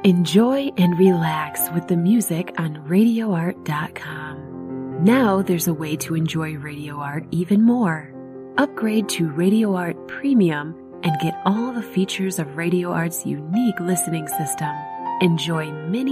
Enjoy and relax with the music on RadioArt.com. Now there's a way to enjoy Radio Art even more. Upgrade to Radio Art Premium and get all the features of Radio Art's unique listening system. Enjoy many